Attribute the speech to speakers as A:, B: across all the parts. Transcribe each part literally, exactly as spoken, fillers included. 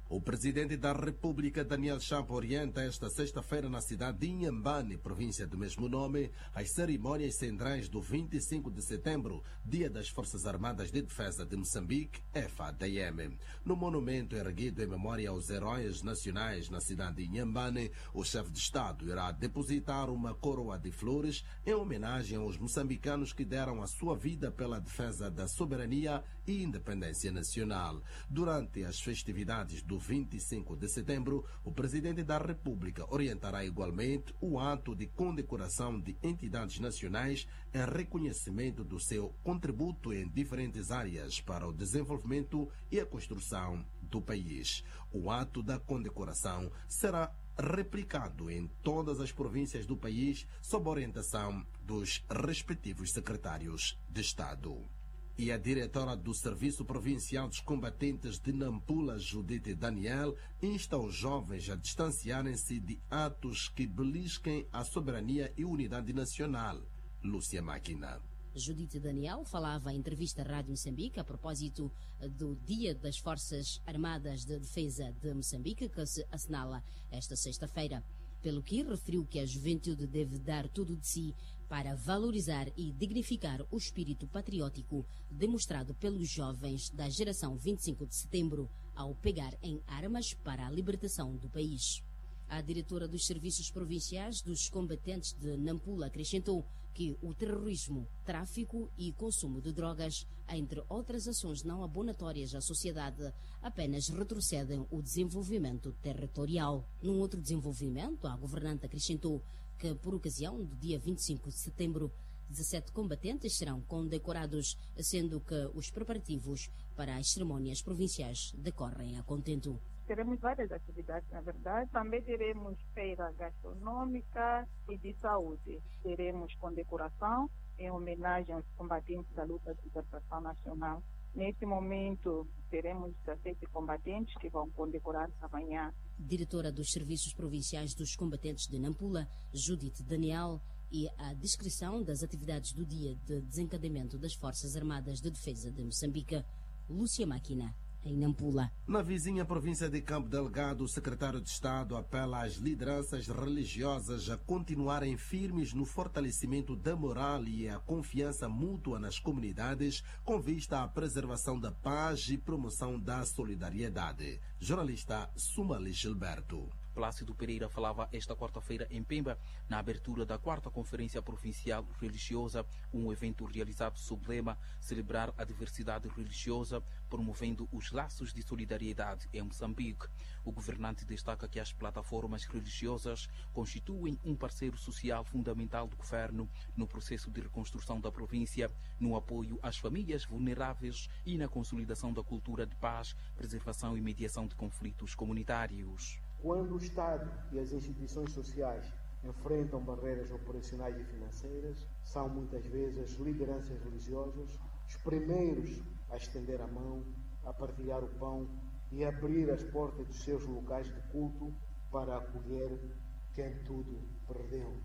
A: O presidente da República, Daniel Chapo, orienta esta sexta-feira na cidade de Inhambane, província do mesmo nome, as cerimônias centrais do vinte e cinco de setembro, Dia das Forças Armadas de Defesa de Moçambique, F A D M. No monumento erguido em memória aos heróis nacionais na cidade de Inhambane, o chefe de Estado irá depositar uma coroa de flores em homenagem aos moçambicanos que deram a sua vida pela defesa da soberania e independência nacional. Durante as festividades do vinte e cinco de setembro, o presidente da República orientará igualmente o ato de condecoração de entidades nacionais em reconhecimento do seu contributo em diferentes áreas para o desenvolvimento e a construção do país. O ato da condecoração será replicado em todas as províncias do país sob orientação dos respectivos secretários de Estado. E a diretora do Serviço Provincial dos Combatentes de Nampula, Judite Daniel, insta os jovens a distanciarem-se de atos que belisquem a soberania e unidade nacional. Lúcia Máquina.
B: Judite Daniel falava em entrevista à Rádio Moçambique a propósito do Dia das Forças Armadas de Defesa de Moçambique, que se assinala esta sexta-feira. Pelo que referiu que a juventude deve dar tudo de si para valorizar e dignificar o espírito patriótico demonstrado pelos jovens da geração vinte e cinco de setembro ao pegar em armas para a libertação do país. A diretora dos Serviços Provinciais dos Combatentes de Nampula acrescentou que o terrorismo, tráfico e consumo de drogas, entre outras ações não abonatórias à sociedade, apenas retrocedem o desenvolvimento territorial. Num outro desenvolvimento, a governante acrescentou que, por ocasião do dia vinte e cinco de setembro, dezessete combatentes serão condecorados, sendo que os preparativos para as cerimônias provinciais decorrem a contento.
C: Teremos várias atividades, na verdade. Também teremos feira gastronômica e de saúde. Teremos condecoração em homenagem aos combatentes da luta de libertação nacional. Neste momento, teremos dezessete combatentes que vão condecorar amanhã.
B: Diretora dos Serviços Provinciais dos Combatentes de Nampula, Judite Daniel, e a descrição das atividades do dia de desencadeamento das Forças Armadas de Defesa de Moçambique, Lúcia Máquina, em Nampula.
A: Na vizinha província de Cabo Delgado, o secretário de Estado apela às lideranças religiosas a continuarem firmes no fortalecimento da moral e a confiança mútua nas comunidades, com vista à preservação da paz e promoção da solidariedade. Jornalista Sumali Gilberto.
D: Plácido Pereira falava esta quarta-feira em Pemba, na abertura da quarta Conferência Provincial Religiosa, um evento realizado sob o lema Celebrar a Diversidade Religiosa, promovendo os laços de solidariedade em Moçambique. O governante destaca que as plataformas religiosas constituem um parceiro social fundamental do governo no processo de reconstrução da província, no apoio às famílias vulneráveis e na consolidação da cultura de paz, preservação e mediação de conflitos comunitários.
E: Quando o Estado e as instituições sociais enfrentam barreiras operacionais e financeiras, são muitas vezes as lideranças religiosas os primeiros a estender a mão, a partilhar o pão e a abrir as portas dos seus locais de culto para acolher quem tudo perdeu.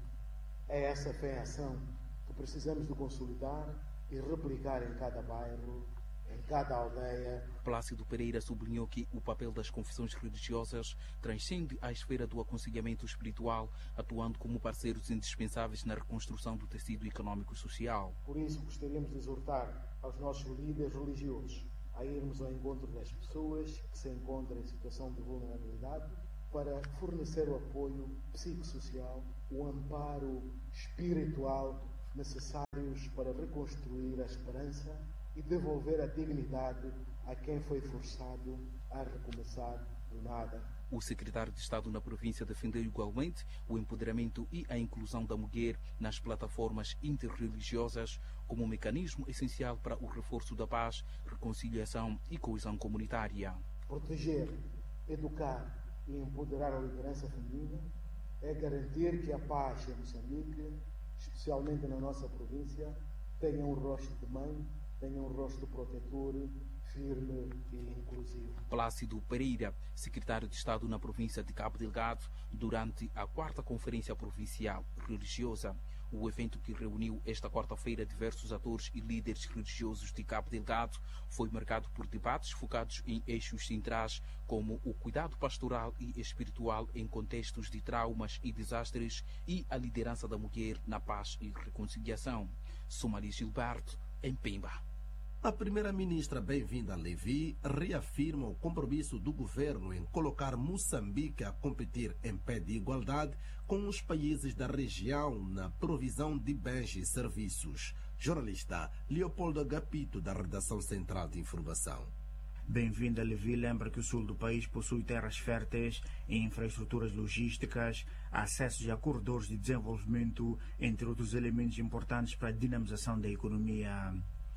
E: É essa fé em ação que precisamos de consolidar e replicar em cada bairro, em cada aldeia.
D: Plácido Pereira sublinhou que o papel das confissões religiosas transcende a esfera do aconselhamento espiritual, atuando como parceiros indispensáveis na reconstrução do tecido econômico e social.
E: Por isso, gostaríamos de exortar aos nossos líderes religiosos a irmos ao encontro das pessoas que se encontram em situação de vulnerabilidade para fornecer o apoio psicossocial, o amparo espiritual necessários para reconstruir a esperança e devolver a dignidade a quem foi forçado a recomeçar do nada.
D: O secretário de Estado na província defendeu igualmente o empoderamento e a inclusão da mulher nas plataformas interreligiosas como um mecanismo essencial para o reforço da paz, reconciliação e coesão comunitária.
E: Proteger, educar e empoderar a liderança feminina é garantir que a paz em Moçambique, especialmente na nossa província, tenha um rosto de mãe, tenha um rosto protetor, firme e inclusivo.
D: Plácido Pereira, secretário de Estado na província de Cabo Delgado, durante a quarta Conferência Provincial Religiosa. O evento, que reuniu esta quarta-feira diversos atores e líderes religiosos de Cabo Delgado, foi marcado por debates focados em eixos centrais como o cuidado pastoral e espiritual em contextos de traumas e desastres e a liderança da mulher na paz e reconciliação. Somali Gilberto, em Pemba.
A: A primeira-ministra Bem-vinda Levi reafirma o compromisso do governo em colocar Moçambique a competir em pé de igualdade com os países da região na provisão de bens e serviços. Jornalista Leopoldo Agapito, da Redação Central de Informação.
F: Bem-vinda Levi lembra que o sul do país possui terras férteis e infraestruturas logísticas, acessos a corredores de desenvolvimento, entre outros elementos importantes para a dinamização da economia.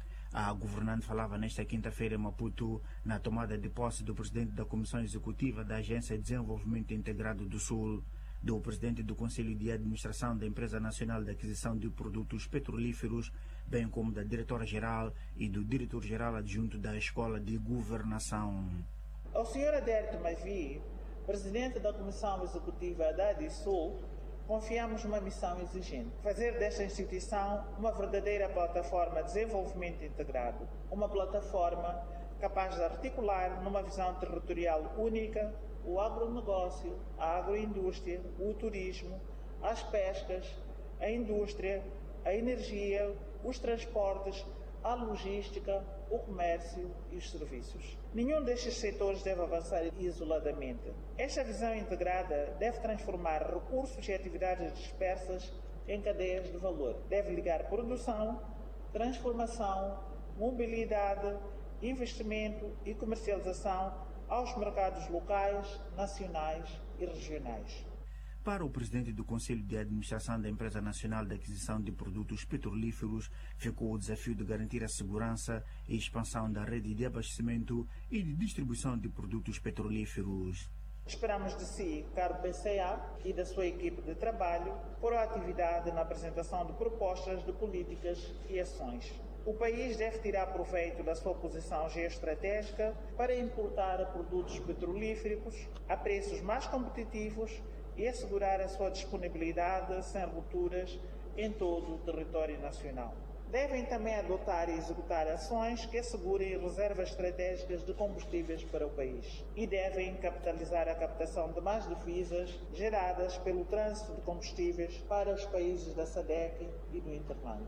F: A governante falava nesta quinta-feira em Maputo, na tomada de posse do presidente da Comissão Executiva da Agência de Desenvolvimento Integrado do Sul, do presidente do Conselho de Administração da Empresa Nacional de Aquisição de Produtos Petrolíferos, bem como da diretora-geral e do diretor-geral adjunto da Escola de Governação.
G: Ao senhor Adérito Mavi, presidente da Comissão Executiva da ADISUL, confiamos uma missão exigente: fazer desta instituição uma verdadeira plataforma de desenvolvimento integrado, uma plataforma capaz de articular numa visão territorial única o agronegócio, a agroindústria, o turismo, as pescas, a indústria, a energia, os transportes, a logística, o comércio e os serviços. Nenhum destes setores deve avançar isoladamente. Esta visão integrada deve transformar recursos e atividades dispersas em cadeias de valor. Deve ligar produção, transformação, mobilidade, investimento e comercialização aos mercados locais, nacionais e regionais.
F: Para o presidente do Conselho de Administração da Empresa Nacional de Aquisição de Produtos Petrolíferos, ficou o desafio de garantir a segurança e expansão da rede de abastecimento e de distribuição de produtos petrolíferos.
G: Esperamos de si, caro P C A, e da sua equipe de trabalho, proatividade na apresentação de propostas de políticas e ações. O país deve tirar proveito da sua posição geoestratégica para importar produtos petrolíferos a preços mais competitivos e assegurar a sua disponibilidade sem rupturas em todo o território nacional. Devem também adotar e executar ações que assegurem reservas estratégicas de combustíveis para o país e devem capitalizar a captação de mais divisas geradas pelo trânsito de combustíveis para os países da S A D C e do Interlândia.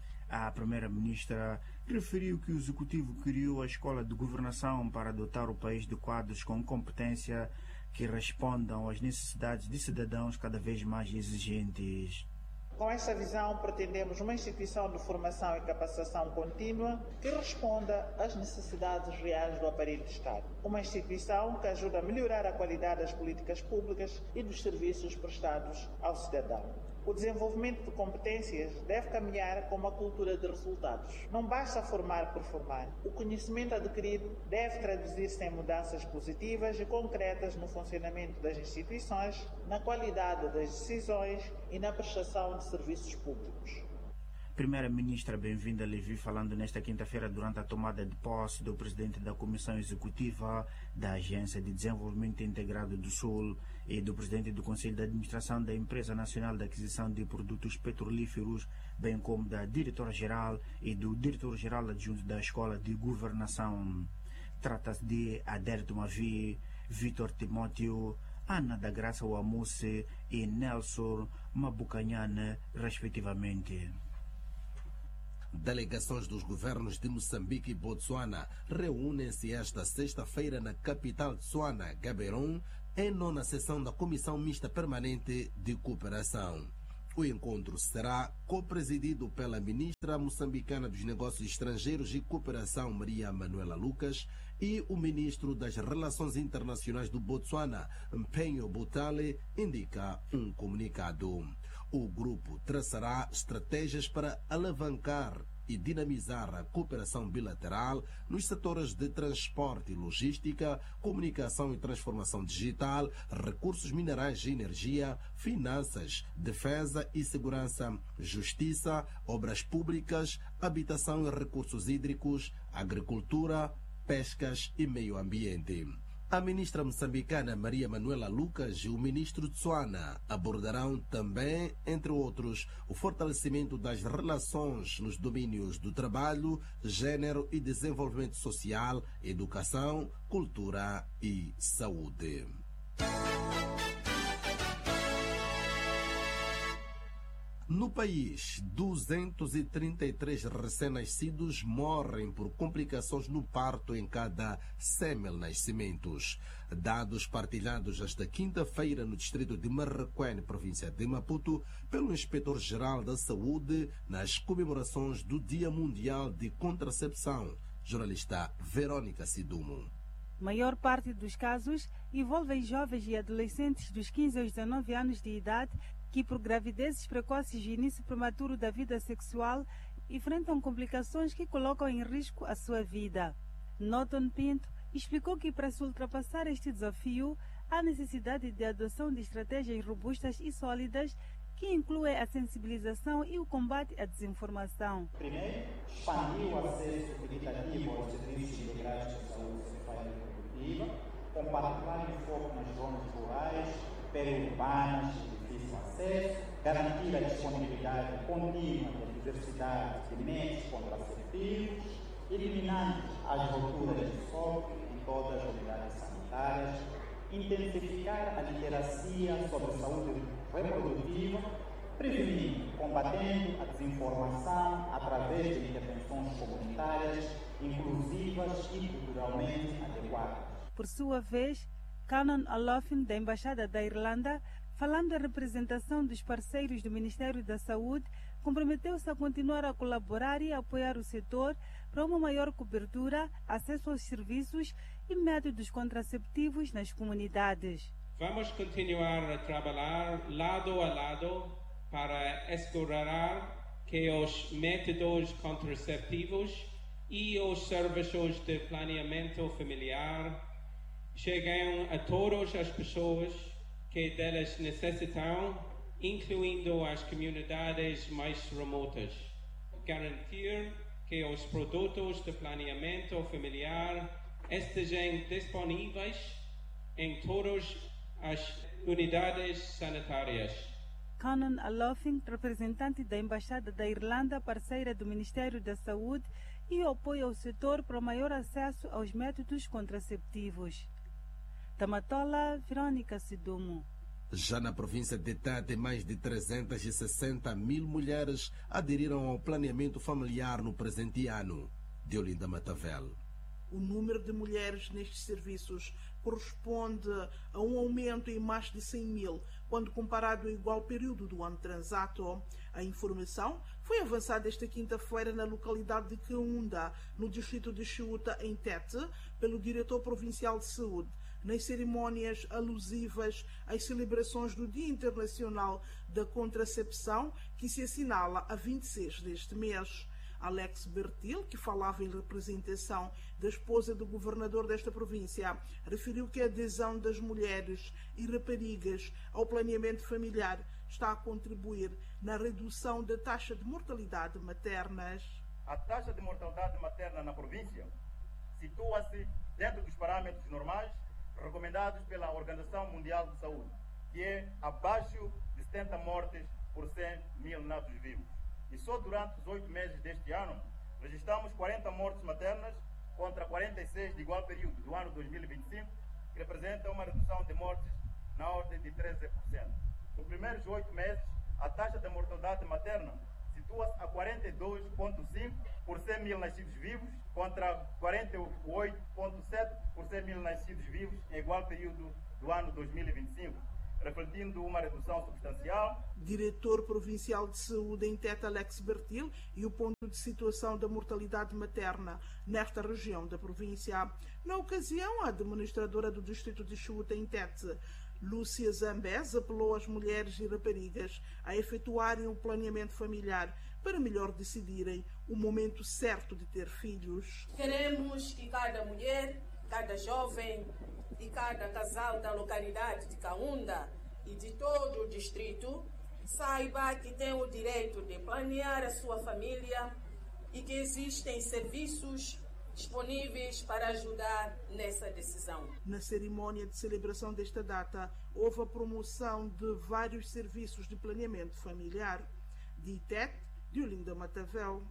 F: A primeira-ministra referiu que o Executivo criou a Escola de Governação para dotar o país de quadros com competência que respondam às necessidades de cidadãos cada vez mais exigentes.
G: Com esta visão, pretendemos uma instituição de formação e capacitação contínua que responda às necessidades reais do aparelho de Estado. Uma instituição que ajuda a melhorar a qualidade das políticas públicas e dos serviços prestados ao cidadão. O desenvolvimento de competências deve caminhar com uma cultura de resultados. Não basta formar por formar. O conhecimento adquirido deve traduzir-se em mudanças positivas e concretas no funcionamento das instituições, na qualidade das decisões e na prestação de serviços públicos.
F: Primeira-ministra Bem-vinda Levi falando nesta quinta-feira durante a tomada de posse do presidente da Comissão Executiva da Agência de Desenvolvimento Integrado do Sul e do presidente do Conselho de Administração da Empresa Nacional de Aquisição de Produtos Petrolíferos, bem como da diretora-geral e do diretor-geral adjunto da Escola de Governação. Trata-se de Adérito Mavi, Vitor Timóteo, Ana da Graça Wamusse e Nelson Mabucanhane, respectivamente.
A: Delegações dos governos de Moçambique e Botsuana reúnem-se esta sexta-feira na capital de Tswana, Gaborone, em nona sessão da Comissão Mista Permanente de Cooperação. O encontro será co-presidido pela ministra moçambicana dos Negócios Estrangeiros e Cooperação, Maria Manuela Lucas, e o ministro das Relações Internacionais do Botsuana, Mpenyo Butale, indica um comunicado. O grupo traçará estratégias para alavancar e dinamizar a cooperação bilateral nos setores de transporte e logística, comunicação e transformação digital, recursos minerais e energia, finanças, defesa e segurança, justiça, obras públicas, habitação e recursos hídricos, agricultura, pescas e meio ambiente. A ministra moçambicana Maria Manuela Lucas e o ministro Tswana abordarão também, entre outros, o fortalecimento das relações nos domínios do trabalho, gênero e desenvolvimento social, educação, cultura e saúde. No país, duzentos e trinta e três recém-nascidos morrem por complicações no parto em cada cem mil nascimentos. Dados partilhados esta quinta-feira no distrito de Marraquém, província de Maputo, pelo Inspetor-Geral da Saúde, nas comemorações do Dia Mundial de Contracepção. Jornalista Verônica Sidumo.
H: A maior parte dos casos envolvem jovens e adolescentes dos quinze aos dezenove anos de idade que, por gravidezes precoces e início prematuro da vida sexual, enfrentam complicações que colocam em risco a sua vida. Norton Pinto explicou que, para se ultrapassar este desafio, há necessidade de adoção de estratégias robustas e sólidas que incluem a sensibilização e o combate à desinformação.
I: Primeiro, expandir o acesso equitativo aos serviços integrados de saúde sexual e reprodutiva, com particular enfoque nas zonas rurais, periurbanas e difícil acesso, garantir a disponibilidade contínua da diversidade de meios contraceptivos, eliminando as rupturas de estoque em todas as unidades sanitárias, intensificar a literacia sobre saúde reprodutiva, prevenindo, combatendo a desinformação através de intervenções comunitárias, inclusivas e culturalmente adequadas.
H: Por sua vez, Canon Olofin, da Embaixada da Irlanda, falando em representação dos parceiros do Ministério da Saúde, comprometeu-se a continuar a colaborar e a apoiar o setor para uma maior cobertura, acesso aos serviços e métodos contraceptivos nas comunidades.
J: Vamos continuar a trabalhar lado a lado para assegurar que os métodos contraceptivos e os serviços de planeamento familiar cheguem a todas as pessoas que delas necessitam, incluindo as comunidades mais remotas. Garantir que os produtos de planeamento familiar estejam disponíveis em todas as unidades sanitárias.
H: Canon Olofin, representante da Embaixada da Irlanda, parceira do Ministério da Saúde, e apoia o setor para maior acesso aos métodos contraceptivos. Tamatola, Verônica Sidumo.
A: Já na província de Tete, mais de trezentas e sessenta mil mulheres aderiram ao planeamento familiar no presente ano. Deolinda Matavel.
K: O número de mulheres nestes serviços corresponde a um aumento em mais de cem mil, quando comparado ao igual período do ano transato. A informação foi avançada esta quinta-feira na localidade de Caunda, no distrito de Chiuta, em Tete, pelo diretor provincial de saúde, nas cerimônias alusivas às celebrações do Dia Internacional da Contracepção, que se assinala a vinte e seis deste mês. Alex Bertil, que falava em representação da esposa do governador desta província, referiu que a adesão das mulheres e raparigas ao planeamento familiar está a contribuir na redução da taxa de mortalidade maternas.
L: A taxa de mortalidade materna na província situa-se dentro dos parâmetros normais recomendados pela Organização Mundial de Saúde, que é abaixo de setenta mortes por cem mil natos vivos. E só durante os oito meses deste ano, registramos quarenta mortes maternas contra quarenta e seis de igual período do ano dois mil e vinte e cinco, que representa uma redução de mortes na ordem de treze por cento. Nos primeiros oito meses, a taxa de mortalidade materna situa-se a quarenta e dois vírgula cinco por cem mil nascidos vivos, contra quarenta e oito vírgula sete por cem mil nascidos vivos em igual período do ano dois mil e vinte e cinco. Refletindo uma redução substancial.
K: Diretor Provincial de Saúde em Tete, Alex Bertil, e o ponto de situação da mortalidade materna nesta região da província. Na ocasião, a administradora do Distrito de Chiuta em Tete, Lúcia Zambés, apelou às mulheres e raparigas a efetuarem o planeamento familiar para melhor decidirem o momento certo de ter filhos.
M: Queremos que cada mulher, cada jovem e cada casal da localidade de Caunda e de todo o distrito saiba que tem o direito de planear a sua família e que existem serviços disponíveis para ajudar nessa decisão.
K: Na cerimónia de celebração desta data, houve a promoção de vários serviços de planeamento familiar. De Itete, de Olinda Matavel.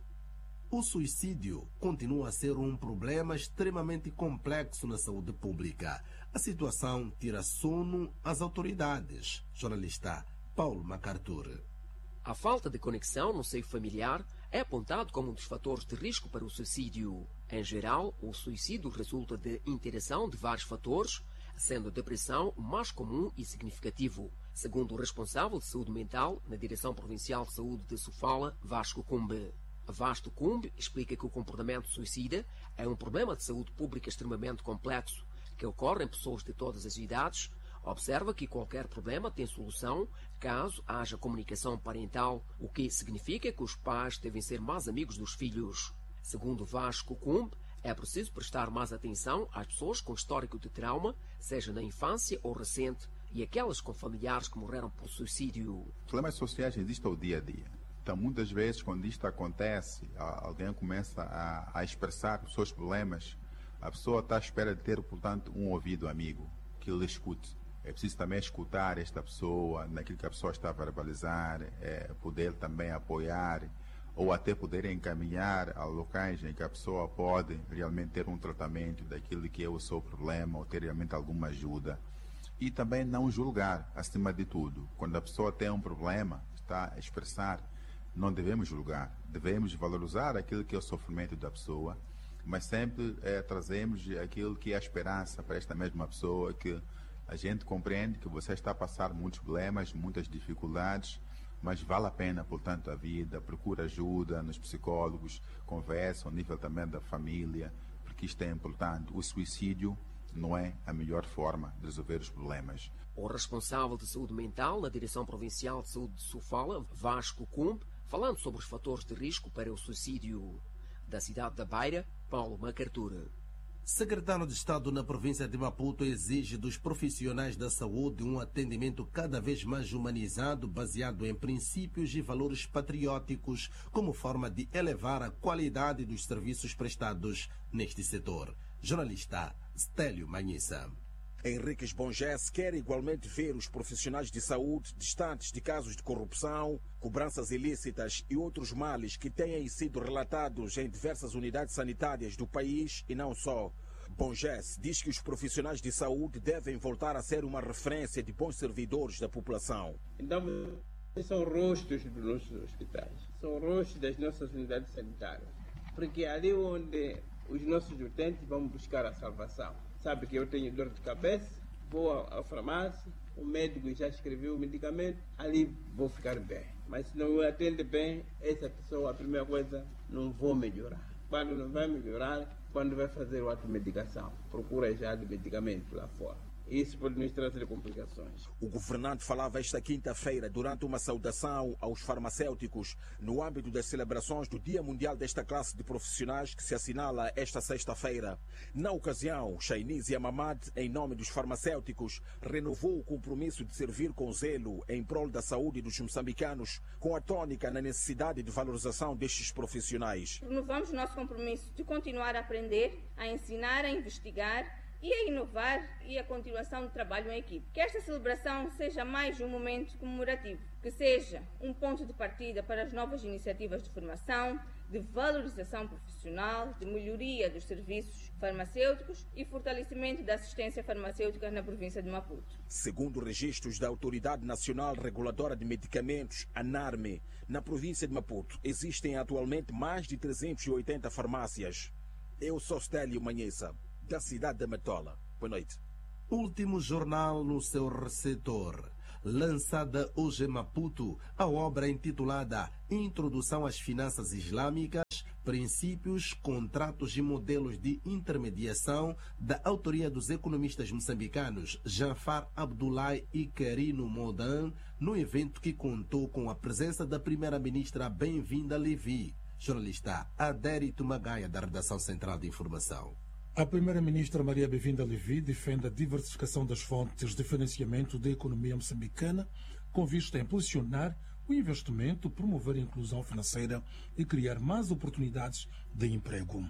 A: O suicídio continua a ser um problema extremamente complexo na saúde pública. A situação tira sono às autoridades. Jornalista Paulo MacArthur.
N: A falta de conexão no seio familiar é apontado como um dos fatores de risco para o suicídio. Em geral, o suicídio resulta de interação de vários fatores, sendo a depressão o mais comum e significativo, segundo o responsável de saúde mental na Direção Provincial de Saúde de Sofala, Vasco Cumbe. Vasco Cumbe explica que o comportamento suicida é um problema de saúde pública extremamente complexo, que ocorre em pessoas de todas as idades. Observa que qualquer problema tem solução caso haja comunicação parental, o que significa que os pais devem ser mais amigos dos filhos. Segundo Vasco Cumbe, é preciso prestar mais atenção às pessoas com histórico de trauma, seja na infância ou recente, e aquelas com familiares que morreram por suicídio.
O: Problemas sociais existem ao dia a dia. Então, muitas vezes, quando isto acontece, alguém começa a, a expressar os seus problemas, a pessoa está à espera de ter, portanto, um ouvido amigo que lhe escute. É preciso também escutar esta pessoa naquilo que a pessoa está a verbalizar, é, poder também apoiar ou até poder encaminhar a locais em que a pessoa pode realmente ter um tratamento daquilo que é o seu problema ou ter realmente alguma ajuda. E também não julgar, acima de tudo. Quando a pessoa tem um problema, está a expressar, não devemos julgar. Devemos valorizar aquilo que é o sofrimento da pessoa, mas sempre é, trazemos aquilo que é a esperança para esta mesma pessoa, que a gente compreende que você está a passar muitos problemas, muitas dificuldades, mas vale a pena, portanto, a vida, procura ajuda nos psicólogos, conversa ao nível também da família, porque isto é importante. O suicídio não é a melhor forma de resolver os problemas.
N: O responsável de saúde mental na Direção Provincial de Saúde de Sofala, Vasco Cumbe, falando sobre os fatores de risco para o suicídio. Da cidade da Beira, Paulo MacArthur.
A: Secretário de Estado na província de Maputo exige dos profissionais da saúde um atendimento cada vez mais humanizado, baseado em princípios e valores patrióticos, como forma de elevar a qualidade dos serviços prestados neste setor. Jornalista Stélio Manhissa.
P: Henriques Bonges quer igualmente ver os profissionais de saúde distantes de casos de corrupção, cobranças ilícitas e outros males que têm sido relatados em diversas unidades sanitárias do país e não só. Bonges diz que os profissionais de saúde devem voltar a ser uma referência de bons servidores da população.
J: Então, são rostos dos nossos hospitais, são rostos das nossas unidades sanitárias, porque é ali onde os nossos utentes vão buscar a salvação. Sabe que eu tenho dor de cabeça, vou à farmácia, o médico já escreveu o medicamento, ali vou ficar bem. Mas se não me atende bem, essa pessoa, a primeira coisa, não vou melhorar. Quando não vai melhorar, quando vai fazer outra medicação, procura já de medicamento lá fora. Isso pode nos trazer complicações.
P: O governante falava esta quinta-feira durante uma saudação aos farmacêuticos no âmbito das celebrações do Dia Mundial desta classe de profissionais que se assinala esta sexta-feira. Na ocasião, Chainiz Yamamad, em nome dos farmacêuticos, renovou o compromisso de servir com zelo em prol da saúde dos moçambicanos, com a tônica na necessidade de valorização destes profissionais.
Q: Renovamos nosso compromisso de continuar a aprender, a ensinar, a investigar e a inovar e a continuação do trabalho em equipe. Que esta celebração seja mais um momento comemorativo, que seja um ponto de partida para as novas iniciativas de formação, de valorização profissional, de melhoria dos serviços farmacêuticos e fortalecimento da assistência farmacêutica na província de Maputo.
P: Segundo registros da Autoridade Nacional Reguladora de Medicamentos, ANARME, na província de Maputo, existem atualmente mais de trezentas e oitenta farmácias. Eu sou Stélio Manhissa, da cidade da Matola. Boa noite.
A: Último jornal no seu setor. Lançada hoje em Maputo, a obra intitulada Introdução às Finanças Islâmicas, Princípios, Contratos e Modelos de Intermediação, da autoria dos economistas moçambicanos Janfar Abdullahi e Carino Modan, no evento que contou com a presença da primeira-ministra Bem-vinda Levi. Jornalista Adérito Magaia, da Redação Central de Informação.
R: A primeira-ministra Maria Bem-vinda Levi defende a diversificação das fontes de financiamento da economia moçambicana com vista a impulsionar o investimento, promover a inclusão financeira e criar mais oportunidades de emprego.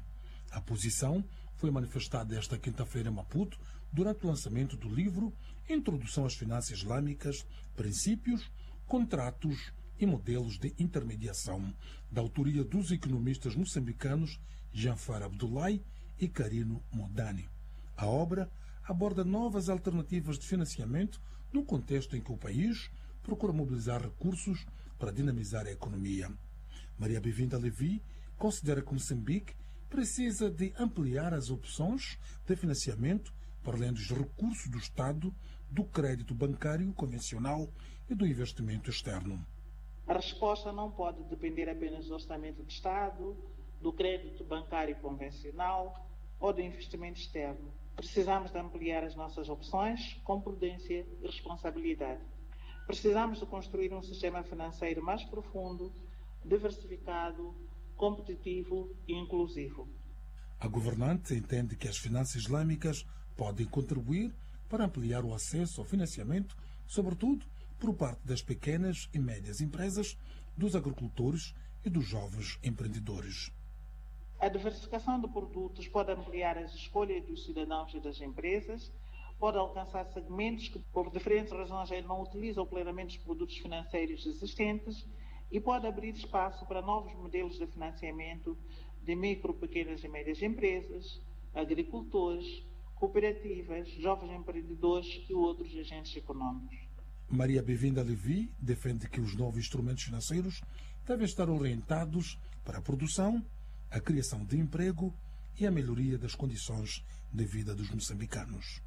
R: A posição foi manifestada esta quinta-feira em Maputo durante o lançamento do livro Introdução às Finanças Islâmicas, Princípios, Contratos e Modelos de Intermediação, da autoria dos economistas moçambicanos Janfar Abdullahi e Karino Modani. A obra aborda novas alternativas de financiamento no contexto em que o país procura mobilizar recursos para dinamizar a economia. Maria Bevinda Levi considera que Moçambique precisa de ampliar as opções de financiamento para além dos recursos do Estado, do crédito bancário convencional e do investimento externo.
G: A resposta não pode depender apenas do orçamento do Estado, do crédito bancário convencional ou do investimento externo. Precisamos de ampliar as nossas opções com prudência e responsabilidade. Precisamos de construir um sistema financeiro mais profundo, diversificado, competitivo e inclusivo.
R: A governante entende que as finanças islâmicas podem contribuir para ampliar o acesso ao financiamento, sobretudo por parte das pequenas e médias empresas, dos agricultores e dos jovens empreendedores.
G: A diversificação de produtos pode ampliar as escolhas dos cidadãos e das empresas, pode alcançar segmentos que, por diferentes razões, não utilizam plenamente os produtos financeiros existentes e pode abrir espaço para novos modelos de financiamento de micro, pequenas e médias empresas, agricultores, cooperativas, jovens empreendedores e outros agentes econômicos.
R: Maria Bevinda Levi defende que os novos instrumentos financeiros devem estar orientados para a produção, a criação de emprego e a melhoria das condições de vida dos moçambicanos.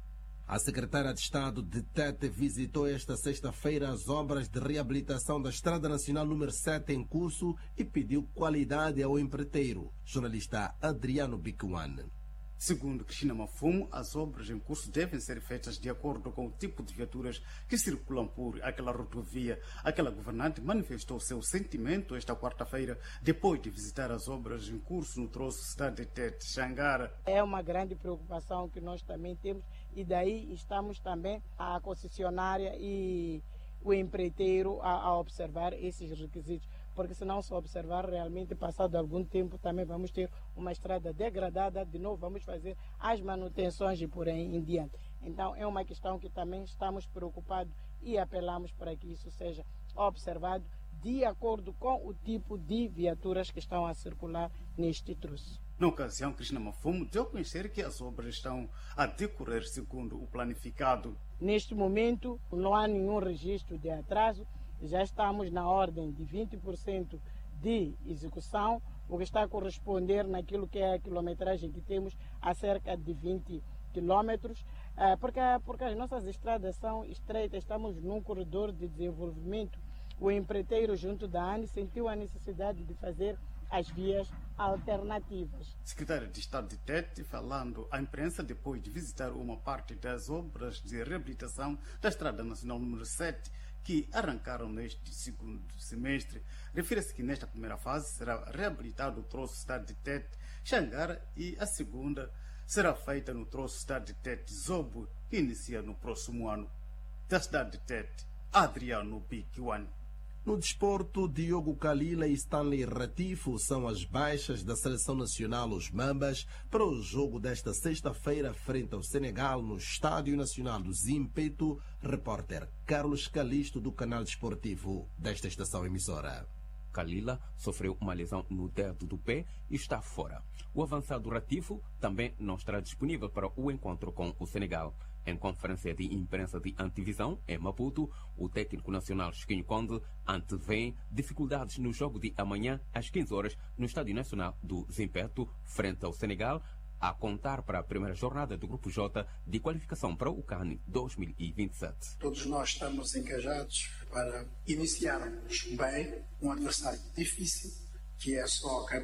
A: A secretária de Estado de Tete visitou esta sexta-feira as obras de reabilitação da Estrada Nacional número sete em curso e pediu qualidade ao empreiteiro. Jornalista Adriano Bicuan.
S: Segundo Cristina Mafumo, as obras em curso devem ser feitas de acordo com o tipo de viaturas que circulam por aquela rodovia. Aquela governante manifestou seu sentimento esta quarta-feira, depois de visitar as obras em curso no troço Cidade de Tete, Xangara.
T: É uma grande preocupação que nós também temos e daí estamos também a concessionária e o empreiteiro a, a observar esses requisitos. Porque se não se observar realmente, passado algum tempo, também vamos ter uma estrada degradada, de novo vamos fazer as manutenções e por aí em diante. Então é uma questão que também estamos preocupados e apelamos para que isso seja observado de acordo com o tipo de viaturas que estão a circular neste troço.
S: Na ocasião, Cristina Mafumo deu a conhecer que as obras estão a decorrer segundo o planificado.
T: Neste momento não há nenhum registro de atraso. Já estamos na ordem de vinte por cento de execução, o que está a corresponder naquilo que é a quilometragem que temos a cerca de vinte quilômetros, porque, porque as nossas estradas são estreitas, estamos num corredor de desenvolvimento. O empreiteiro junto da ANI sentiu a necessidade de fazer as vias alternativas.
S: Secretário de Estado de Tete, falando à imprensa depois de visitar uma parte das obras de reabilitação da Estrada Nacional número sete, que arrancaram neste segundo semestre. Refere-se que nesta primeira fase será reabilitado o troço Cidade de Tete, Xangara, e a segunda será feita no troço Cidade de Tete, Zobo, que inicia no próximo ano. Da Cidade de Tete, Adriano Bicuan.
A: No desporto, Diogo Kalila e Stanley Ratifo são as baixas da Seleção Nacional, os Mambas, para o jogo desta sexta-feira frente ao Senegal no Estádio Nacional do Zimpeto. Repórter Carlos Calisto, do canal desportivo desta estação emissora.
U: Kalila sofreu uma lesão no dedo do pé e está fora. O avançado Ratifo também não estará disponível para o encontro com o Senegal. Em conferência de imprensa de antevisão em Maputo, o técnico nacional Chiquinho Conde antevém dificuldades no jogo de amanhã às quinze horas no Estádio Nacional do Zimpeto, frente ao Senegal, a contar para a primeira jornada do Grupo J de qualificação para o CAN dois mil e vinte e sete.
V: Todos nós estamos engajados para iniciarmos bem um adversário difícil, que é só